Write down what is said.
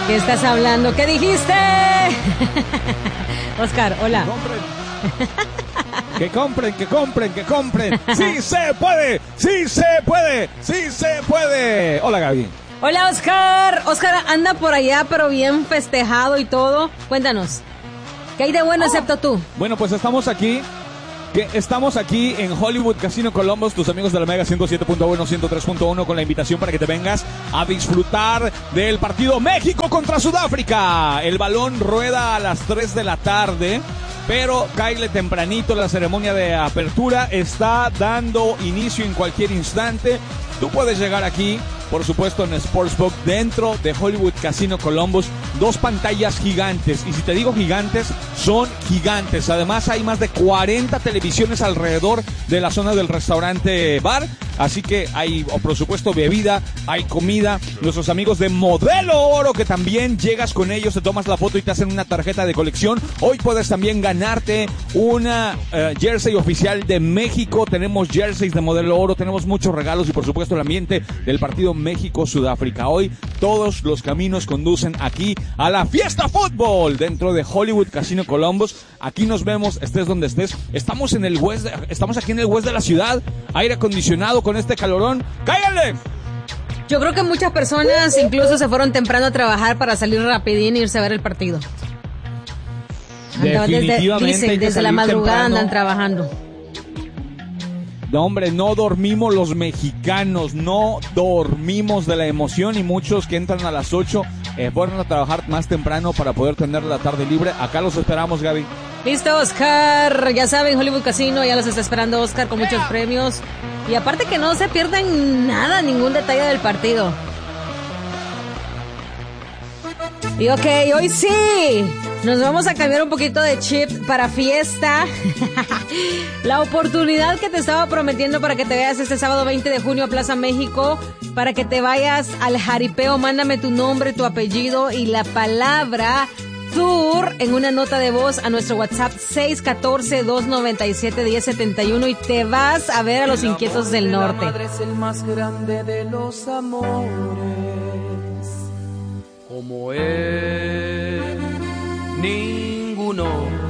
¿Qué estás hablando? ¿Qué dijiste? Oscar, hola. Que compren. ¡Sí se puede! ¡Sí se puede! ¡Sí se puede! Hola, Gaby. Hola, Oscar. Oscar anda por allá, pero bien festejado y todo. Cuéntanos, ¿qué hay de bueno excepto tú? Bueno, pues estamos aquí en Hollywood Casino Columbus, tus amigos de la Mega 107.1, 103.1, con la invitación para que te vengas a disfrutar del partido México contra Sudáfrica. El balón rueda a las 3 de la tarde, pero cáele tempranito, la ceremonia de apertura está dando inicio en cualquier instante. Tú puedes llegar aquí, por supuesto, en Sportsbook, dentro de Hollywood Casino Columbus, 2 pantallas gigantes. Y si te digo gigantes, son gigantes. Además, hay más de 40 televisiones alrededor de la zona del restaurante bar. Así que hay, por supuesto, bebida, hay comida. Nuestros amigos de Modelo Oro, que también llegas con ellos, te tomas la foto y te hacen una tarjeta de colección. Hoy puedes también ganarte una jersey oficial de México. Tenemos jerseys de Modelo Oro, tenemos muchos regalos y, por supuesto, el ambiente del partido México-Sudáfrica. Hoy todos los caminos conducen aquí a la fiesta fútbol dentro de Hollywood Casino Columbus. Aquí nos vemos, estés donde estés. Estamos aquí en el west de la ciudad, aire acondicionado con este calorón. ¡Cállale! Yo creo que muchas personas incluso se fueron temprano a trabajar para salir rapidín e irse a ver el partido. Definitivamente desde la madrugada andan trabajando. No, hombre, no dormimos los mexicanos, no dormimos de la emoción, y muchos que entran a las 8 fueron a trabajar más temprano para poder tener la tarde libre. Acá los esperamos, Gaby. Listo, Oscar. Ya saben, Hollywood Casino ya los está esperando, Oscar, con muchos premios. Y aparte que no se pierdan nada, ningún detalle del partido. Y ok, hoy sí, nos vamos a cambiar un poquito de chip para fiesta. La oportunidad que te estaba prometiendo para que te veas este sábado 20 de junio a Plaza México, para que te vayas al jaripeo. Mándame tu nombre, tu apellido y la palabra tour en una nota de voz a nuestro WhatsApp 614-297-1071 y te vas a ver a los Inquietos del Norte. La madre es el más grande de los amores. Como él, ninguno